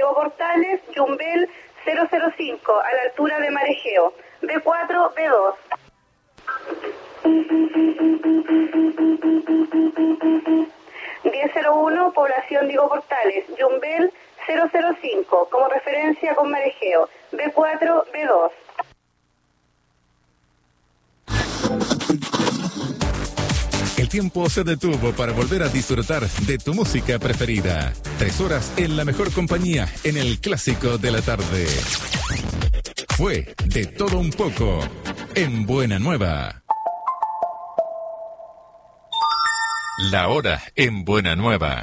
Diego Portales, Yumbel 005, a la altura de Marejeo, B4, B2. ...1001, población Diego Portales, Yumbel 005, como referencia con Marejeo, B4, B2. El tiempo se detuvo para volver a disfrutar de tu música preferida. 3 horas en la mejor compañía, en el clásico de la tarde. Fue de todo un poco, en Buena Nueva. La hora en Buena Nueva.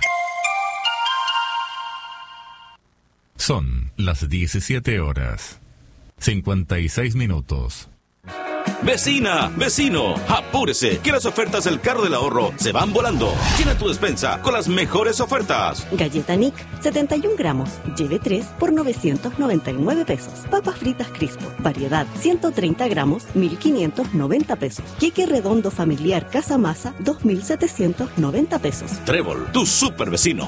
Son las 17 horas, 56 minutos. Vecina, vecino, apúrese, que las ofertas del carro del ahorro se van volando. Llena tu despensa con las mejores ofertas. Galleta Nick, 71 gramos, lleve 3 por 999 pesos. Papas fritas Crispo, variedad, 130 gramos, 1.590 pesos. Queque redondo familiar Casa Masa, 2.790 pesos. Trébol, tu super vecino.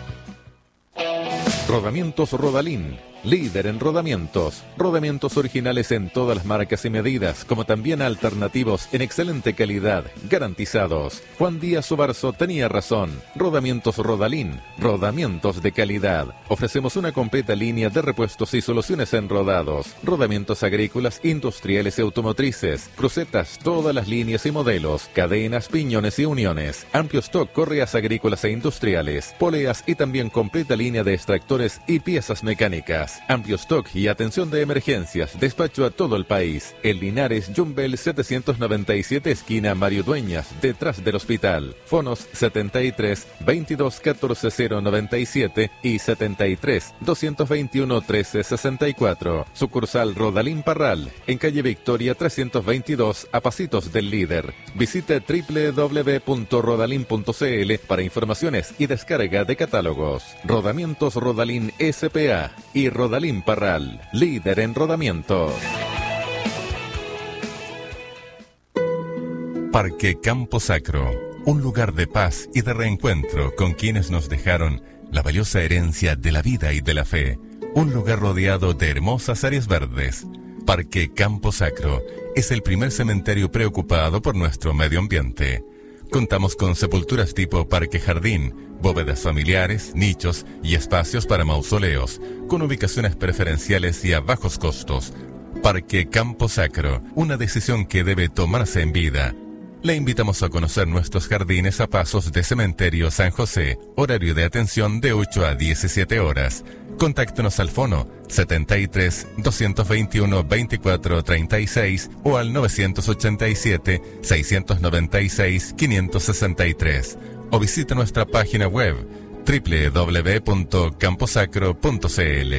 Rodamientos Rodalín, líder en rodamientos. Rodamientos originales en todas las marcas y medidas, como también alternativos en excelente calidad, garantizados. Juan Díaz Subarzo tenía razón. Rodamientos Rodalín, rodamientos de calidad. Ofrecemos una completa línea de repuestos y soluciones en rodados, rodamientos agrícolas, industriales y automotrices, crucetas, todas las líneas y modelos, cadenas, piñones y uniones, amplio stock, correas agrícolas e industriales, poleas y también completa línea de extractores y piezas mecánicas. Amplio stock y atención de emergencias. Despacho a todo el país. En Linares, Yumbel 797, esquina Mario Dueñas, detrás del hospital. Fonos 73 22 14 097 y 73 221 13 64. Sucursal Rodalín Parral, en calle Victoria 322, a pasitos del líder. Visite www.rodalin.cl para informaciones y descarga de catálogos. Rodamientos Rodalín S.P.A. y Rodalín Parral, líder en rodamientos. Parque Campo Sacro, un lugar de paz y de reencuentro con quienes nos dejaron la valiosa herencia de la vida y de la fe. Un lugar rodeado de hermosas áreas verdes. Parque Campo Sacro es el primer cementerio preocupado por nuestro medio ambiente. Contamos con sepulturas tipo parque jardín, bóvedas familiares, nichos y espacios para mausoleos, con ubicaciones preferenciales y a bajos costos. Parque Campo Sacro, una decisión que debe tomarse en vida. Le invitamos a conocer nuestros jardines a pasos de Cementerio San José, horario de atención de 8 a 17 horas. Contáctenos al fono 73 221 24 36 o al 987 696 563 o visite nuestra página web www.camposacro.cl.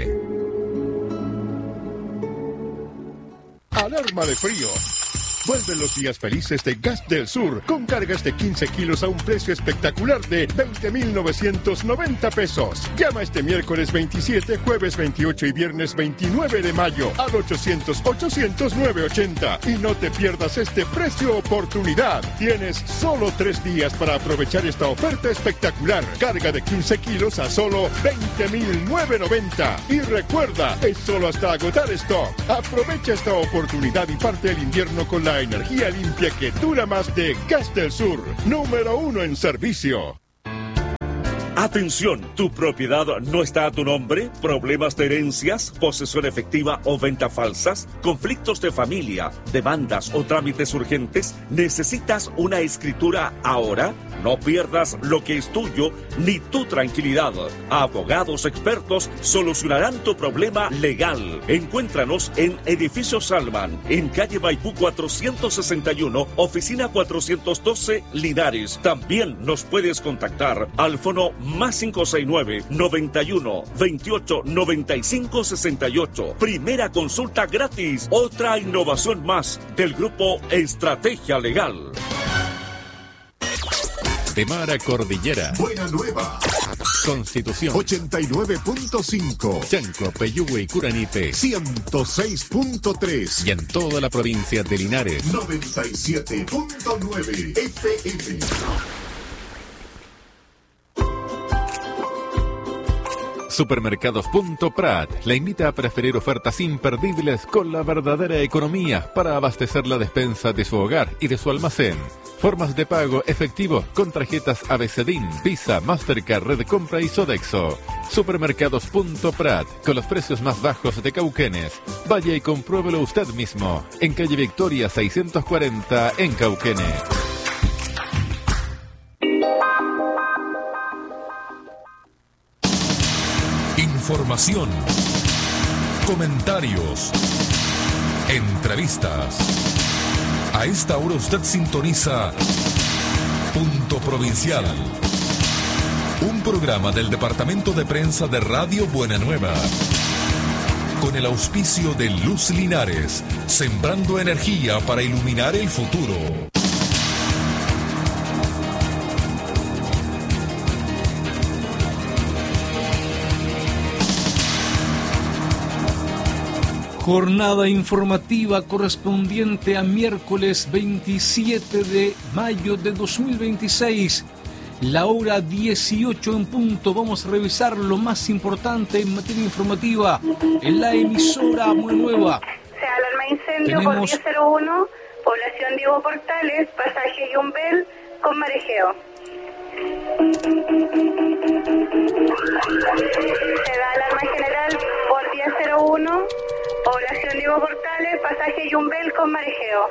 Alarma de frío. Vuelven los días felices de Gas del Sur, con cargas de 15 kilos a un precio espectacular de 20,990 pesos. Llama este miércoles 27, jueves 28 y viernes 29 de mayo al 800-800-980 y no te pierdas este precio oportunidad. Tienes solo 3 días para aprovechar esta oferta espectacular. Carga de 15 kilos a solo 20,990. Y recuerda, es solo hasta agotar stock. Aprovecha esta oportunidad y parte el invierno con la energía limpia que dura más de Gas del Sur, número 1 en servicio. Atención, ¿tu propiedad no está a tu nombre? ¿Problemas de herencias, posesión efectiva o venta falsas? ¿Conflictos de familia, demandas o trámites urgentes? ¿Necesitas una escritura ahora? No pierdas lo que es tuyo ni tu tranquilidad. Abogados expertos solucionarán tu problema legal. Encuéntranos en Edificio Salman, en calle Maipú 461, oficina 412, Linares. También nos puedes contactar al fono más 569 91 28 95 68. Primera consulta gratis. Otra innovación más del grupo Estrategia Legal. De mar a cordillera. Buena Nueva. Constitución. 89.5. Chanco, Peyúgue y Curanipe. 106.3. Y en toda la provincia de Linares. 97.9 FM. Supermercados.prat le invita a preferir ofertas imperdibles con la verdadera economía para abastecer la despensa de su hogar y de su almacén. Formas de pago efectivo con tarjetas ABCDIN, Visa, Mastercard, Red Compra y Sodexo. Supermercados.prat, con los precios más bajos de Cauquenes. Vaya y compruébelo usted mismo, en calle Victoria 640 en Cauquenes. Información, comentarios, entrevistas. A esta hora usted sintoniza Punto Provincial, un programa del Departamento de Prensa de Radio Buena Nueva, con el auspicio de Luz Linares, sembrando energía para iluminar el futuro. Jornada informativa correspondiente a miércoles 27 de mayo de 2026, la hora 18 en punto. Vamos a revisar lo más importante en materia informativa en la emisora Buena Nueva. Se alarma incendio por 1001, población Diego Portales, pasaje Yumbel con marejeo. Se da alarma general por 1001, población Diego Portales, pasaje Yumbel con marejeo.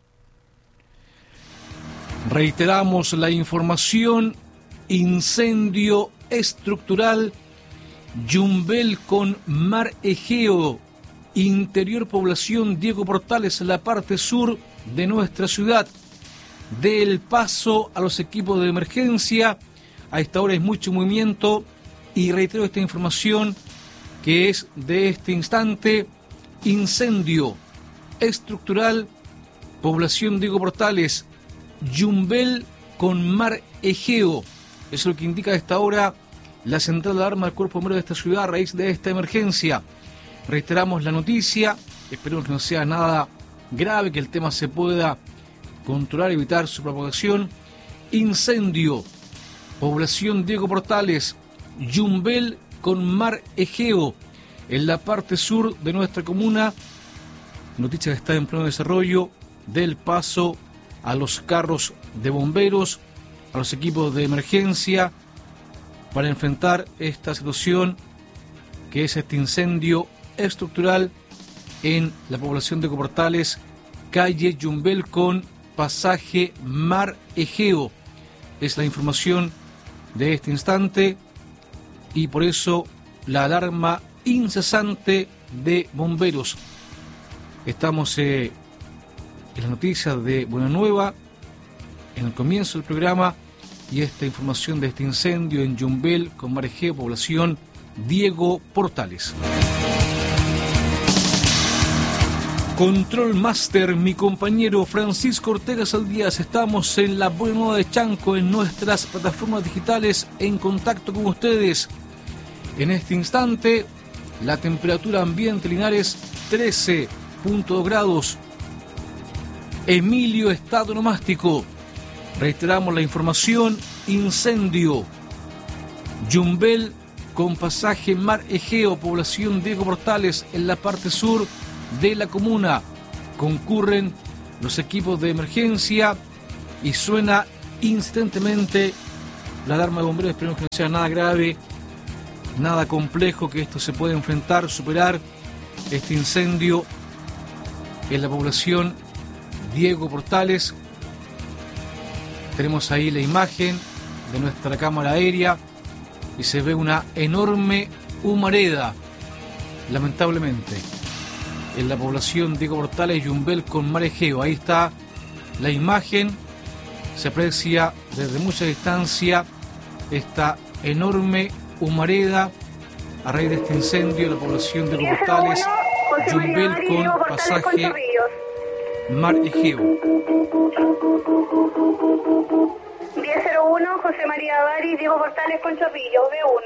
Reiteramos la información: incendio estructural, Yumbel con mar Egeo, interior población Diego Portales, en la parte sur de nuestra ciudad. Del paso a los equipos de emergencia. A esta hora hay mucho movimiento y reitero esta información que es de este instante: incendio estructural, población Diego Portales, Yumbel con mar Egeo. Eso es lo que indica a esta hora la central de alarma del Cuerpo Bombero de esta ciudad a raíz de esta emergencia. Reiteramos la noticia, esperemos que no sea nada grave, que el tema se pueda controlar, evitar su propagación. Incendio, población Diego Portales, Yumbel con mar Egeo, en la parte sur de nuestra comuna. Noticia que está en pleno desarrollo. Del paso a los carros de bomberos, a los equipos de emergencia, para enfrentar esta situación que es este incendio estructural en la población de Portales, calle Yumbel con pasaje mar Egeo. Es la información de este instante y por eso la alarma incesante de bomberos. Estamos en las noticias de Buena Nueva, en el comienzo del programa, y esta información de este incendio en Yumbel con mar Egeo, población Diego Portales. Control Master, mi compañero Francisco Ortega Saldías. Estamos en la Buena Nueva de Chanco, en nuestras plataformas digitales, en contacto con ustedes. En este instante, la temperatura ambiente Linares 13.2 grados. Emilio, estado nomástico. Reiteramos la información: incendio, Yumbel con pasaje mar Egeo, población Diego Portales, en la parte sur de la comuna. Concurren los equipos de emergencia y suena insistentemente la alarma de bomberos. Esperemos que no sea nada grave, nada complejo, que esto se pueda enfrentar, superar este incendio en la población Diego Portales. Tenemos ahí la imagen de nuestra cámara aérea y se ve una enorme humareda, lamentablemente, en la población Diego Portales, Yumbel con mar Egeo. Ahí está la imagen, se aprecia desde mucha distancia esta enorme humareda a raíz de este incendio en la población Diego Portales, Yumbel con pasaje mar Egeo. 1001, José María Bari, Diego Portales con Chorrillos,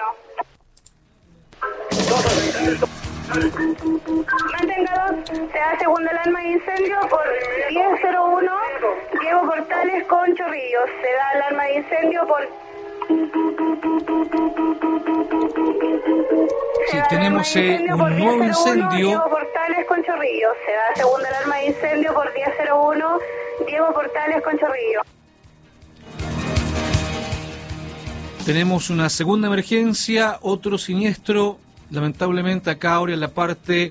B1. Mantenga 2, se da segunda alarma de incendio por 1001, Diego Portales con Chorrillos. Se da alarma de incendio por tenemos alarma de un por nuevo 1001, incendio. Diego Portales con Chorrillos. Se da segunda alarma de incendio por 1001, Diego Portales con Chorrillos. Tenemos una segunda emergencia, otro siniestro, lamentablemente acá ahora en la parte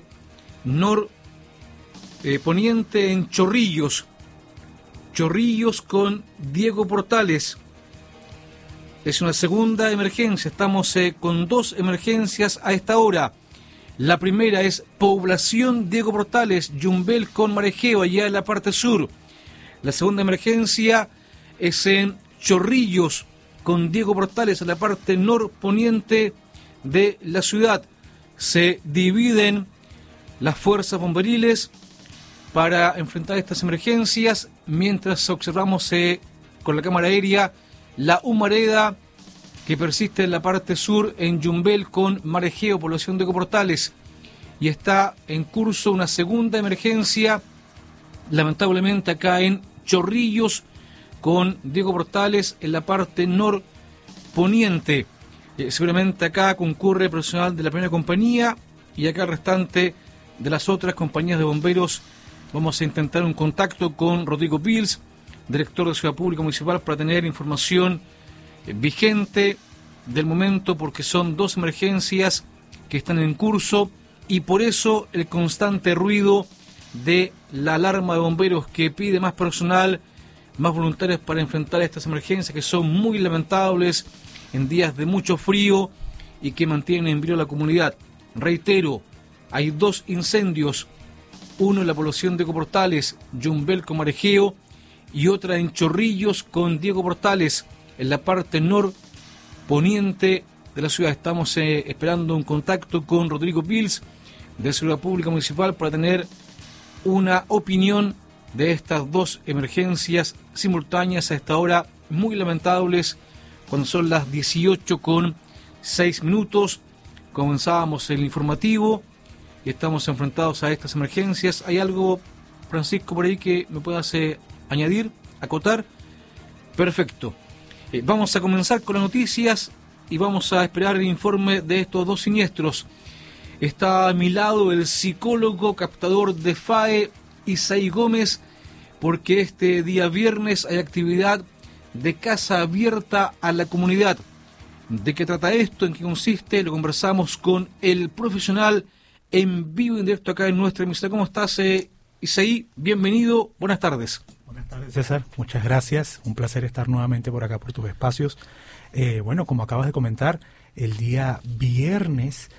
poniente en Chorrillos. Chorrillos con Diego Portales. Es una segunda emergencia, estamos con dos emergencias a esta hora. La primera es población Diego Portales, Yumbel con Marejeo, allá en la parte sur. La segunda emergencia es en Chorrillos, con Diego Portales, en la parte norponiente de la ciudad. Se dividen las fuerzas bomberiles para enfrentar estas emergencias, mientras observamos con la cámara aérea la humareda que persiste en la parte sur en Yumbel con Marejeo, población Diego Portales. Y está en curso una segunda emergencia, lamentablemente acá en Chorrillos, con Diego Portales en la parte norponiente. Seguramente acá concurre personal de la primera compañía y acá el restante de las otras compañías de bomberos. Vamos a intentar un contacto con Rodrigo Pils, director de Ciudad Pública Municipal, para tener información vigente del momento, porque son dos emergencias que están en curso y por eso el constante ruido de la alarma de bomberos que pide más personal, más voluntarios para enfrentar estas emergencias que son muy lamentables en días de mucho frío y que mantienen en vilo a la comunidad. Reitero, hay dos incendios, uno en la población de Diego Portales, Yumbel con Marejeo, y otra en Chorrillos con Diego Portales, en la parte norponiente de la ciudad. Estamos esperando un contacto con Rodrigo Pils, de Seguridad Pública Municipal, para tener una opinión de estas dos emergencias simultáneas a esta hora, muy lamentables, cuando son las 18:06. Comenzábamos el informativo y estamos enfrentados a estas emergencias. ¿Hay algo, Francisco, por ahí que me puedas añadir, acotar? Perfecto. Vamos a comenzar con las noticias y vamos a esperar el informe de estos dos siniestros. Está a mi lado el psicólogo captador de FAE, Isaí Gómez, porque este día viernes hay actividad de casa abierta a la comunidad. ¿De qué trata esto? ¿En qué consiste? Lo conversamos con el profesional en vivo y en directo acá en nuestra emisora. ¿Cómo estás, Isaí? Bienvenido, buenas tardes. Buenas tardes, César, muchas gracias. Un placer estar nuevamente por acá, por tus espacios. Bueno, como acabas de comentar, el día viernes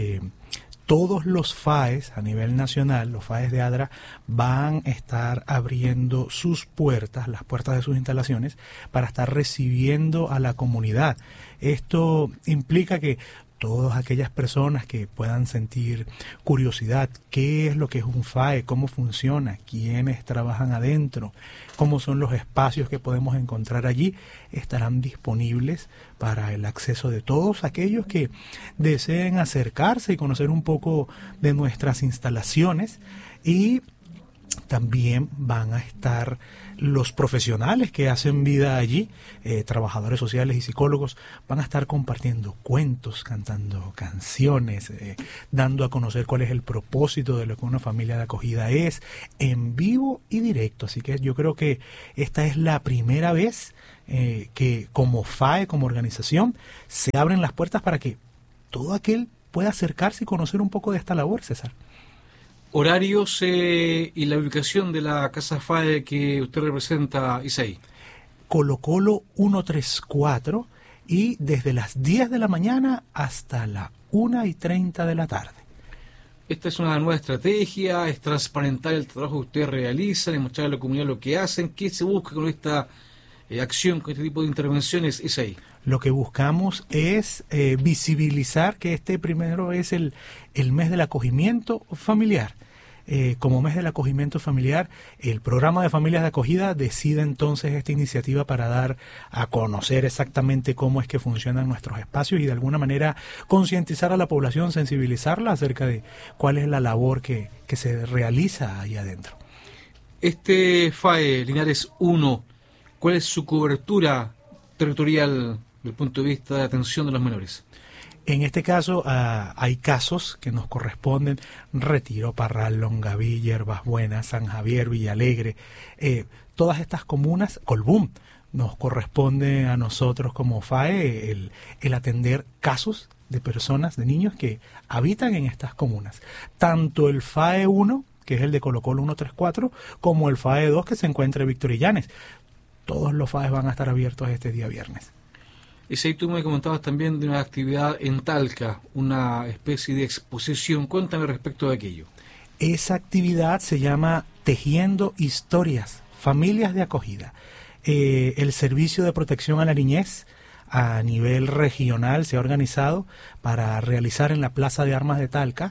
todos los FAES a nivel nacional, los FAES de ADRA, van a estar abriendo sus puertas, las puertas de sus instalaciones, para estar recibiendo a la comunidad. Esto implica que todas aquellas personas que puedan sentir curiosidad, qué es lo que es un FAE, cómo funciona, quiénes trabajan adentro, cómo son los espacios que podemos encontrar allí, estarán disponibles para el acceso de todos aquellos que deseen acercarse y conocer un poco de nuestras instalaciones. Y también van a estar los profesionales que hacen vida allí, trabajadores sociales y psicólogos, van a estar compartiendo cuentos, cantando canciones, dando a conocer cuál es el propósito de lo que una familia de acogida es, en vivo y directo. Así que yo creo que esta es la primera vez que como FAE, como organización, se abren las puertas para que todo aquel pueda acercarse y conocer un poco de esta labor, César. Horarios y la ubicación de la casa FAE que usted representa, Isaí. Colo Colo 134 y desde las 10 de la mañana hasta las 1:30 de la tarde. Esta es una nueva estrategia, es transparentar el trabajo que ustedes realizan, es mostrar a la comunidad lo que hacen. ¿Qué se busca con esta acción, con este tipo de intervenciones, Isaí? Lo que buscamos es visibilizar que este primero es el mes del acogimiento familiar. Como mes del acogimiento familiar, el programa de familias de acogida decide entonces esta iniciativa para dar a conocer exactamente cómo es que funcionan nuestros espacios y de alguna manera concientizar a la población, sensibilizarla acerca de cuál es la labor que se realiza ahí adentro. Este FAE Linares 1, ¿cuál es su cobertura territorial desde el punto de vista de atención de los menores? En este caso hay casos que nos corresponden: Retiro, Parral, Longaví, Hierbas Buenas, San Javier, Villalegre, todas estas comunas. Colbún, nos corresponde a nosotros como FAE el atender casos de personas, de niños que habitan en estas comunas. Tanto el FAE 1, que es el de Colo Colo 134, como el FAE 2, que se encuentra en Víctor Illanes. Todos los FAEs van a estar abiertos este día viernes. Y si tú me comentabas también de una actividad en Talca, una especie de exposición. Cuéntame respecto de aquello. Esa actividad se llama Tejiendo Historias, Familias de Acogida. El Servicio de Protección a la Niñez a nivel regional se ha organizado para realizar en la Plaza de Armas de Talca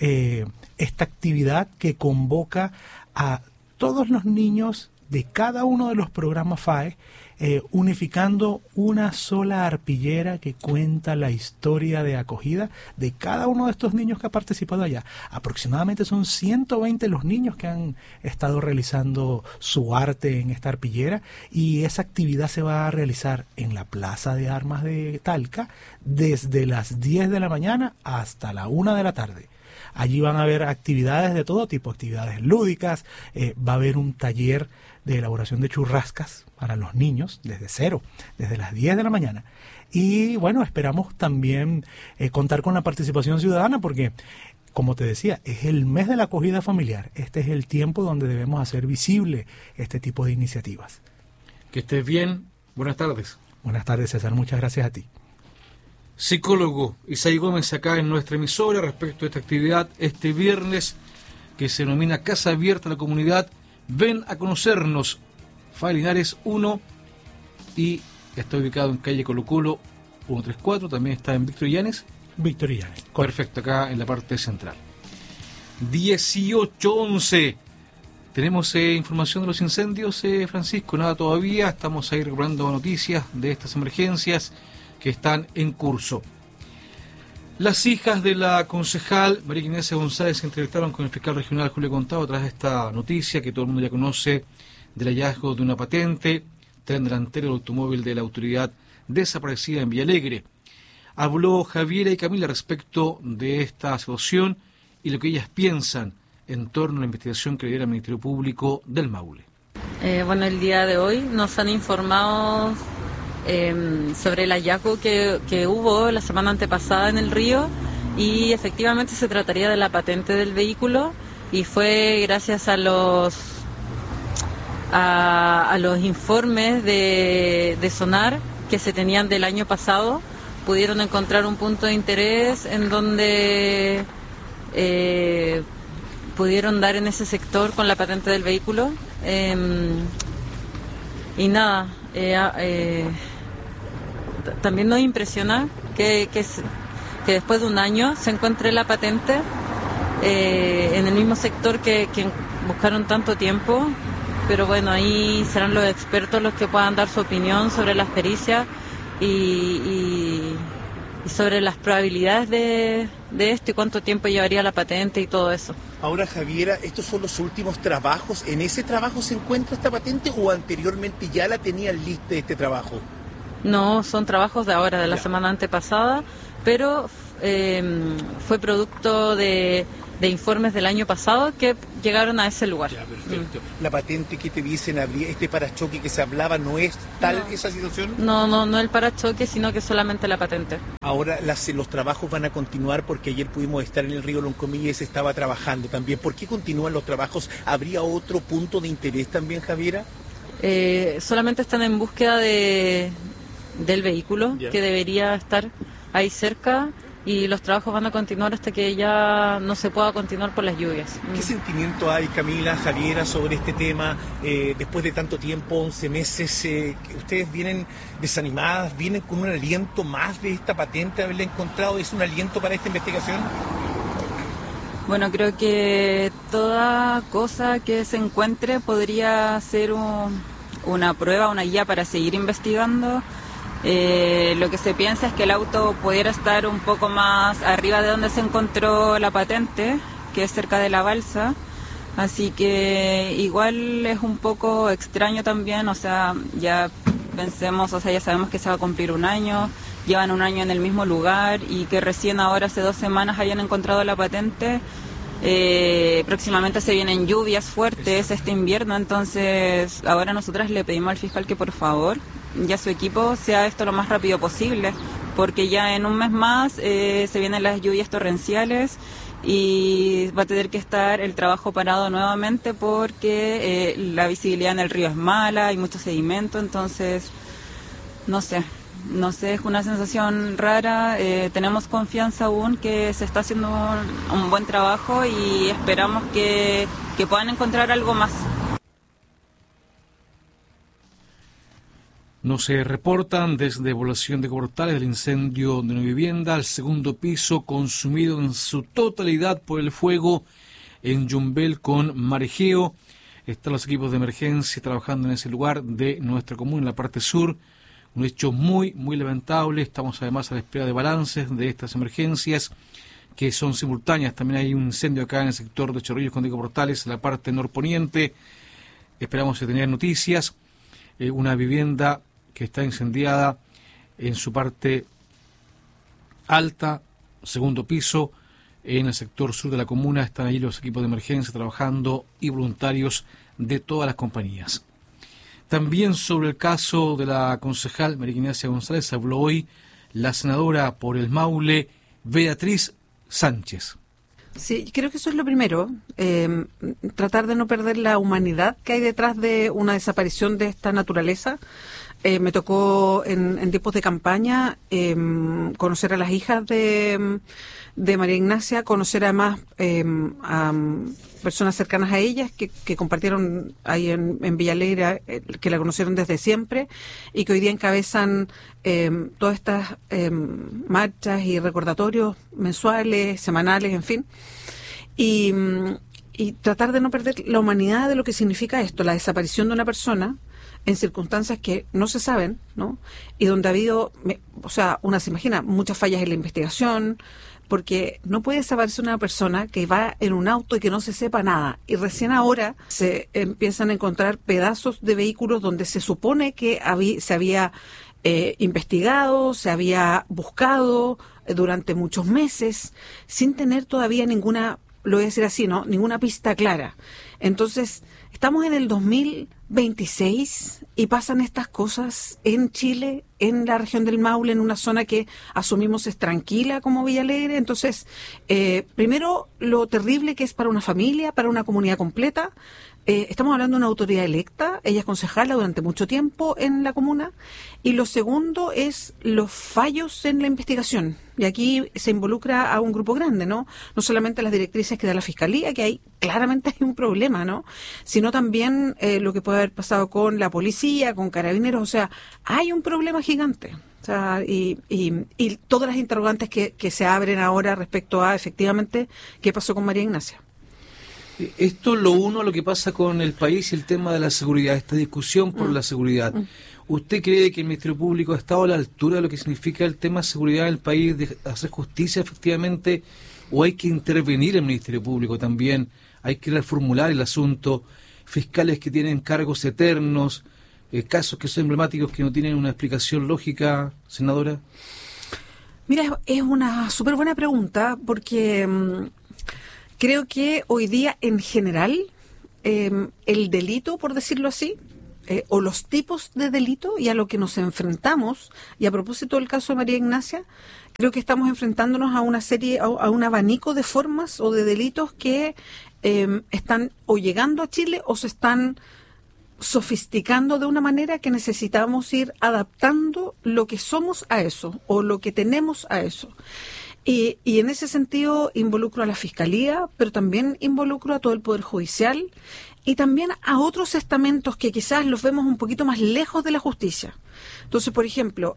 esta actividad que convoca a todos los niños de cada uno de los programas FAE, unificando una sola arpillera que cuenta la historia de acogida de cada uno de estos niños que ha participado allá. Aproximadamente son 120 los niños que han estado realizando su arte en esta arpillera, y esa actividad se va a realizar en la Plaza de Armas de Talca desde las 10 de la mañana hasta la 1 de la tarde. Allí van a haber actividades de todo tipo, actividades lúdicas, va a haber un taller de elaboración de churrascas para los niños desde cero, desde las 10 de la mañana. Y bueno, esperamos también contar con la participación ciudadana porque, como te decía, es el mes de la acogida familiar. Este es el tiempo donde debemos hacer visible este tipo de iniciativas. Que estés bien. Buenas tardes. Buenas tardes, César. Muchas gracias a ti. Psicólogo Isaí Gómez acá en nuestra emisora respecto a esta actividad este viernes que se denomina Casa Abierta a la Comunidad. Ven a conocernos. FAE Linares 1 y está ubicado en calle Colo Colo 134, también está en Víctor Illanes. Víctor Illanes. Perfecto, acá en la parte central. 18:11. Tenemos información de los incendios, Francisco. Nada todavía, estamos ahí recuperando noticias de estas emergencias que están en curso. Las hijas de la concejal María Ignacia González se entrevistaron con el fiscal regional Julio Contado tras esta noticia que todo el mundo ya conoce del hallazgo de una patente, tren delantero del automóvil de la autoridad desaparecida en Villalegre. Habló Javiera y Camila respecto de esta situación y lo que ellas piensan en torno a la investigación que lidera el Ministerio Público del Maule. Bueno, el día de hoy nos han informado sobre el hallazgo que hubo la semana antepasada en el río, y efectivamente se trataría de la patente del vehículo, y fue gracias a los informes de sonar que se tenían del año pasado. Pudieron encontrar un punto de interés en donde pudieron dar en ese sector con la patente del vehículo, y nada, también nos impresiona que después de un año se encuentre la patente en el mismo sector que buscaron tanto tiempo, pero bueno, ahí serán los expertos los que puedan dar su opinión sobre las pericias y sobre las probabilidades de esto y cuánto tiempo llevaría la patente y todo eso. Ahora, Javiera, ¿estos son los últimos trabajos? ¿En ese trabajo se encuentra esta patente o anteriormente ya la tenían lista este trabajo? No, son trabajos de ahora, de la semana antepasada, pero fue producto de informes del año pasado que llegaron a ese lugar. Ya, perfecto. ¿La patente que te dicen, este parachoque que se hablaba, no es tal esa situación? No el parachoque, sino que solamente la patente. Ahora los trabajos van a continuar porque ayer pudimos estar en el río Loncomilla y se estaba trabajando también. ¿Por qué continúan los trabajos? ¿Habría otro punto de interés también, Javiera? Solamente están en búsqueda del vehículo, que debería estar ahí cerca, y los trabajos van a continuar hasta que ya no se pueda continuar por las lluvias. ¿Qué sentimiento hay, Camila, Javiera, sobre este tema? Después de tanto tiempo, 11 meses, ustedes vienen desanimadas, vienen con un aliento más de esta patente, haberla encontrado, ¿es un aliento para esta investigación? Bueno, creo que toda cosa que se encuentre podría ser una prueba, una guía para seguir investigando. Lo que se piensa es que el auto pudiera estar un poco más arriba de donde se encontró la patente, que es cerca de la balsa, así que igual es un poco extraño también, o sea, ya sabemos que se va a cumplir un año, llevan un año en el mismo lugar y que recién ahora hace 2 semanas hayan encontrado la patente. Próximamente se vienen lluvias fuertes este invierno, entonces ahora nosotras le pedimos al fiscal que por favor y a su equipo sea esto lo más rápido posible, porque ya en un mes más se vienen las lluvias torrenciales y va a tener que estar el trabajo parado nuevamente porque la visibilidad en el río es mala, hay mucho sedimento, entonces no sé, es una sensación rara. Tenemos confianza aún que se está haciendo un buen trabajo y esperamos que puedan encontrar algo más. Nos se reportan desde población de Portales del incendio de una vivienda al 2º piso consumido en su totalidad por el fuego en Yumbel con Marejeo. Están los equipos de emergencia trabajando en ese lugar de nuestra comuna, en la parte sur. Un hecho muy, muy lamentable. Estamos además a la espera de balances de estas emergencias que son simultáneas. También hay un incendio acá en el sector de Chorrillos con Diego Portales, en la parte norponiente. Esperamos tener noticias. Una vivienda que está incendiada en su parte alta, 2º piso, en el sector sur de la comuna. Están ahí los equipos de emergencia trabajando y voluntarios de todas las compañías. También sobre el caso de la concejal María Ignacia González habló hoy la senadora por el Maule, Beatriz Sánchez. Sí, creo que eso es lo primero, tratar de no perder la humanidad que hay detrás de una desaparición de esta naturaleza. Me tocó en tiempos de campaña conocer a las hijas de María Ignacia, conocer además a personas cercanas a ellas que compartieron ahí en Villa Alegre, que la conocieron desde siempre y que hoy día encabezan todas estas marchas y recordatorios mensuales, semanales, en fin. Y tratar de no perder la humanidad de lo que significa esto, la desaparición de una persona en circunstancias que no se saben, ¿no? Y donde ha habido, una se imagina, muchas fallas en la investigación, porque no puede desaparecer una persona que va en un auto y que no se sepa nada. Y recién ahora se empiezan a encontrar pedazos de vehículos donde se supone que se había investigado, se había buscado durante muchos meses, sin tener todavía ninguna, lo voy a decir así, ¿no? Ninguna pista clara. Entonces, estamos en el 2026 y pasan estas cosas en Chile, en la región del Maule, en una zona que asumimos es tranquila como Villa Alegre. Entonces, primero, lo terrible que es para una familia, para una comunidad completa. Estamos hablando de una autoridad electa, ella es concejala durante mucho tiempo en la comuna, y lo segundo es los fallos en la investigación, y aquí se involucra a un grupo grande, ¿no? No solamente las directrices que da la Fiscalía, que claramente hay un problema, ¿no? Sino también lo que puede haber pasado con la policía, con carabineros, o sea, hay un problema gigante. O sea, y todas las interrogantes que se abren ahora respecto a, efectivamente, qué pasó con María Ignacia. Esto lo uno a lo que pasa con el país y el tema de la seguridad, esta discusión por la seguridad. ¿Usted cree que el Ministerio Público ha estado a la altura de lo que significa el tema de seguridad del país, de hacer justicia efectivamente, o hay que intervenir el Ministerio Público también? Hay que reformular el asunto, fiscales que tienen cargos eternos, casos que son emblemáticos que no tienen una explicación lógica, senadora? Mira, es una súper buena pregunta porque creo que hoy día en general el delito, por decirlo así, o los tipos de delito y a lo que nos enfrentamos, y a propósito del caso de María Ignacia, creo que estamos enfrentándonos a una serie, a un abanico de formas o de delitos que están o llegando a Chile o se están sofisticando de una manera que necesitamos ir adaptando lo que somos a eso o lo que tenemos a eso. Y en ese sentido involucro a la Fiscalía, pero también involucro a todo el Poder Judicial y también a otros estamentos que quizás los vemos un poquito más lejos de la justicia. Entonces, por ejemplo,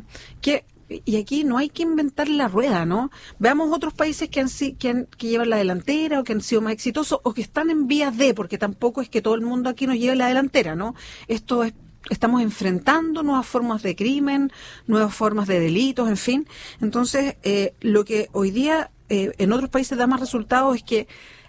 y aquí no hay que inventar la rueda, ¿no? Veamos otros países que llevan la delantera o que han sido más exitosos o que están en vías de, porque tampoco es que todo el mundo aquí nos lleve la delantera, ¿no? Estamos enfrentando nuevas formas de crimen, nuevas formas de delitos, en fin. Entonces, lo que hoy día en otros países da más resultados es que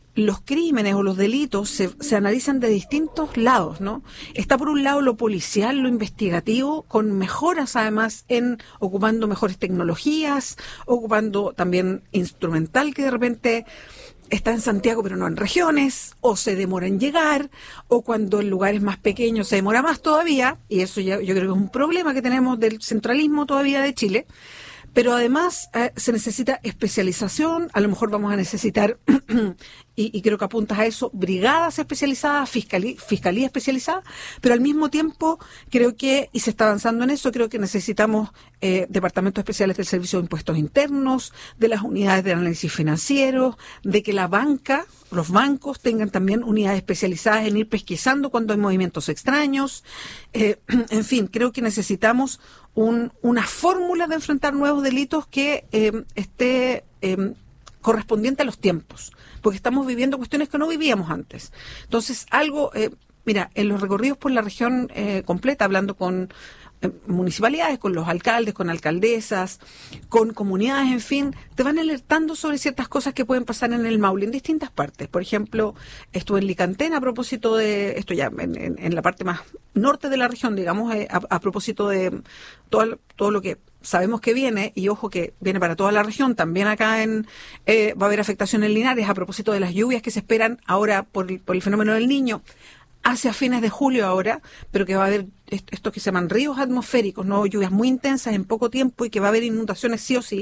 los crímenes o los delitos se analizan de distintos lados, ¿no? Está por un lado lo policial, lo investigativo, con mejoras además ocupando mejores tecnologías, ocupando también instrumental que de repente está en Santiago pero no en regiones, o se demora en llegar, o cuando en lugares más pequeños se demora más todavía, y eso ya yo creo que es un problema que tenemos del centralismo todavía de Chile. Pero además se necesita especialización, a lo mejor vamos a necesitar, y creo que apuntas a eso, brigadas especializadas, fiscalía especializada, pero al mismo tiempo creo que, y se está avanzando en eso, creo que necesitamos departamentos especiales del Servicio de Impuestos Internos, de las unidades de análisis financiero, de que la banca, los bancos tengan también unidades especializadas en ir pesquisando cuando hay movimientos extraños. En fin, creo que necesitamos una fórmula de enfrentar nuevos delitos que esté correspondiente a los tiempos, porque estamos viviendo cuestiones que no vivíamos antes. Entonces, mira, en los recorridos por la región completa, hablando con municipalidades, con los alcaldes, con alcaldesas, con comunidades, en fin, te van alertando sobre ciertas cosas que pueden pasar en el Maule, en distintas partes. Por ejemplo, estuve en Licantén a propósito de, esto ya en la parte más norte de la región, digamos, a propósito de todo lo que sabemos que viene, y ojo que viene para toda la región, también acá va a haber afectación en Linares a propósito de las lluvias que se esperan ahora por el fenómeno del Niño, hacia fines de julio ahora, pero que va a haber esto que se llaman ríos atmosféricos, no lluvias muy intensas en poco tiempo, y que va a haber inundaciones sí o sí.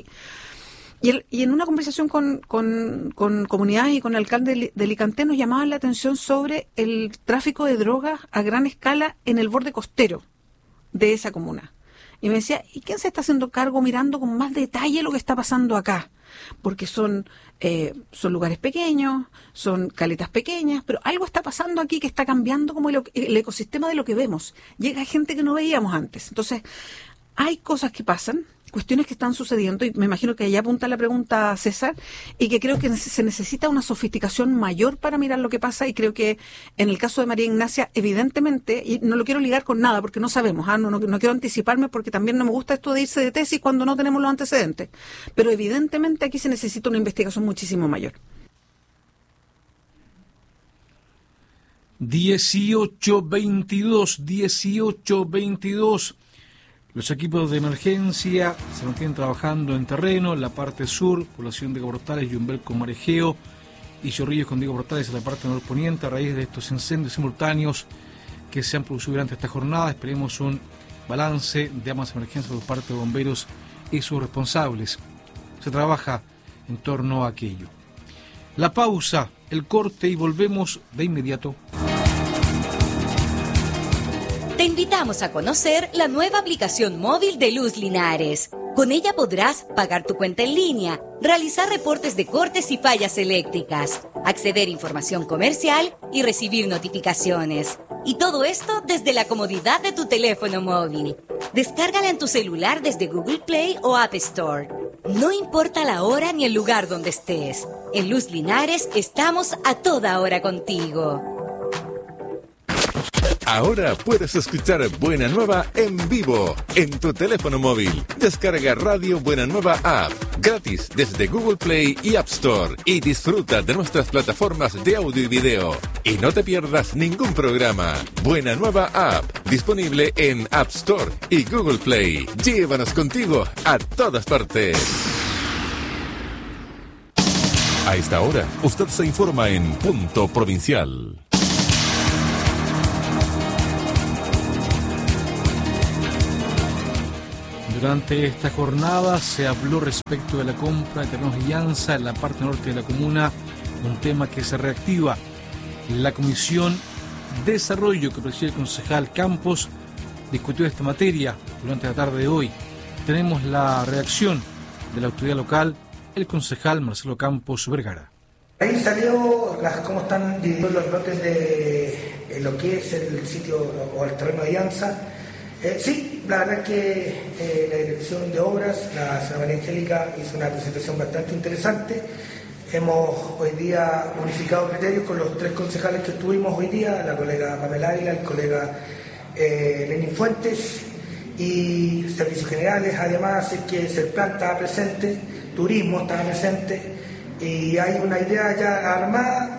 Y en una conversación con comunidades y con el alcalde de Licantén nos llamaban la atención sobre el tráfico de drogas a gran escala en el borde costero de esa comuna. Y me decía, ¿y quién se está haciendo cargo mirando con más detalle lo que está pasando acá? Porque son lugares pequeños, son caletas pequeñas, pero algo está pasando aquí que está cambiando como el ecosistema de lo que vemos. Llega gente que no veíamos antes. Entonces, hay cosas que pasan, cuestiones que están sucediendo, y me imagino que allá apunta la pregunta César, y que creo que se necesita una sofisticación mayor para mirar lo que pasa, y creo que en el caso de María Ignacia, evidentemente, y no lo quiero ligar con nada porque no sabemos, no quiero anticiparme porque también no me gusta esto de irse de tesis cuando no tenemos los antecedentes, pero evidentemente aquí se necesita una investigación muchísimo mayor. 1822. Los equipos de emergencia se mantienen trabajando en terreno, en la parte sur, población de Diego Portales, Yumbel con Marejeo y Chorrillos con Diego Portales en la parte norponiente, a raíz de estos incendios simultáneos que se han producido durante esta jornada. Esperemos un balance de ambas emergencias por parte de bomberos y sus responsables. Se trabaja en torno a aquello. La pausa, el corte, y volvemos de inmediato. Te invitamos a conocer la nueva aplicación móvil de Luz Linares. Con ella podrás pagar tu cuenta en línea, realizar reportes de cortes y fallas eléctricas, acceder a información comercial y recibir notificaciones. Y todo esto desde la comodidad de tu teléfono móvil. Descárgala en tu celular desde Google Play o App Store. No importa la hora ni el lugar donde estés. En Luz Linares estamos a toda hora contigo. Ahora puedes escuchar Buena Nueva en vivo en tu teléfono móvil. Descarga Radio Buena Nueva App gratis desde Google Play y App Store y disfruta de nuestras plataformas de audio y video. Y no te pierdas ningún programa. Buena Nueva App, disponible en App Store y Google Play. Llévanos contigo a todas partes. A esta hora, usted se informa en Punto Provincial. Durante esta jornada se habló respecto de la compra de terrenos de Llanza en la parte norte de la comuna, un tema que se reactiva. La Comisión de Desarrollo que preside el concejal Campos discutió esta materia durante la tarde de hoy. Tenemos la reacción de la autoridad local, el concejal Marcelo Campos Vergara. Ahí salió cómo están divididos los lotes de lo que es el sitio o el terreno de Llanza. Sí, la verdad es que la dirección de obras, la señora María Angélica, hizo una presentación bastante interesante. Hemos hoy día unificado criterios con los tres concejales que estuvimos hoy día, la colega Pamela Águila, el colega Lenín Fuentes y Servicios Generales. Además, es que Serplan estaba presente, Turismo estaba presente, y hay una idea ya armada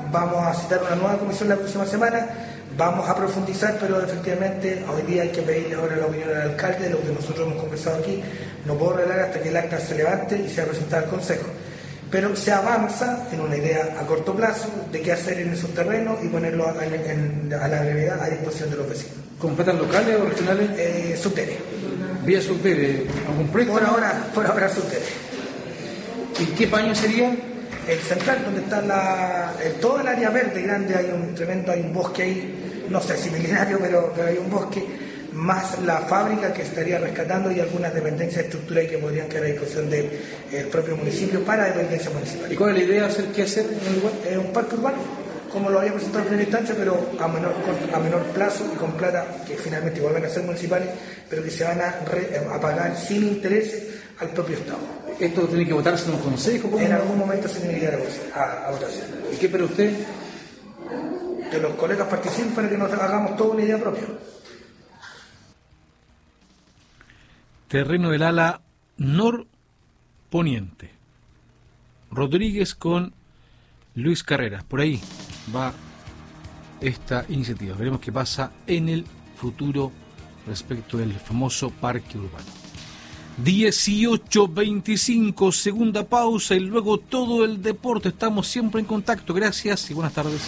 vamos a citar una nueva comisión la próxima semana, vamos a profundizar, pero efectivamente hoy día hay que pedirle ahora la opinión al alcalde de lo que nosotros hemos conversado aquí. No puedo revelar hasta que el acta se levante y sea presentada al Consejo. Pero se avanza en una idea a corto plazo de qué hacer en esos terrenos y ponerlo a la brevedad a disposición de los vecinos. ¿Con platas locales o regionales? Subtere. ¿Vía subtere? ¿Algún préstamo? Por ahora subtere. ¿Y qué paño sería? El central, donde está toda el área verde grande, hay un bosque ahí, no sé si milenario, pero hay un bosque, más la fábrica que estaría rescatando y algunas dependencias de estructura y que podrían quedar a disposición del propio municipio para dependencias municipales. ¿Y cuál es la idea? ¿Qué hacer en el lugar? Un parque urbano, como lo había presentado en primera instancia, pero a menor plazo y con plata que finalmente igual van a ser municipales, pero que se van a pagar sin intereses al propio Estado. ¿Esto tiene que votarse en un consejo? En algún momento se tiene que llegar a votación. ¿Y qué espera usted? Que los colegas participen para que nos hagamos toda una idea propia. Terreno del ala norponiente. Rodríguez con Luis Carreras. Por ahí va esta iniciativa. Veremos qué pasa en el futuro respecto del famoso parque urbano. 18:25, segunda pausa y luego todo el deporte. Estamos siempre en contacto. Gracias y buenas tardes.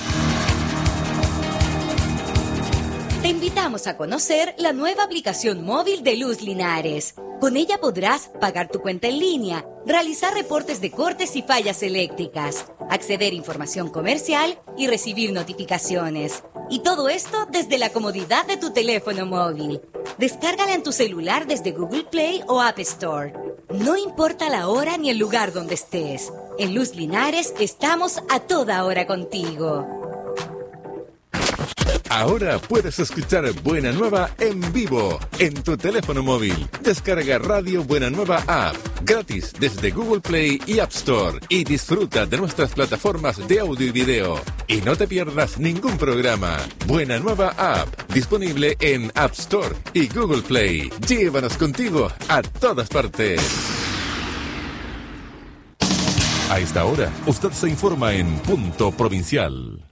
Te invitamos a conocer la nueva aplicación móvil de Luz Linares. Con ella podrás pagar tu cuenta en línea, realizar reportes de cortes y fallas eléctricas, acceder a información comercial y recibir notificaciones. Y todo esto desde la comodidad de tu teléfono móvil. Descárgala en tu celular desde Google Play o App Store. No importa la hora ni el lugar donde estés. En Luz Linares estamos a toda hora contigo. Ahora puedes escuchar Buena Nueva en vivo en tu teléfono móvil. Descarga Radio Buena Nueva App gratis desde Google Play y App Store y disfruta de nuestras plataformas de audio y video. Y no te pierdas ningún programa. Buena Nueva App, disponible en App Store y Google Play. Llévanos contigo a todas partes. A esta hora, usted se informa en Punto Provincial.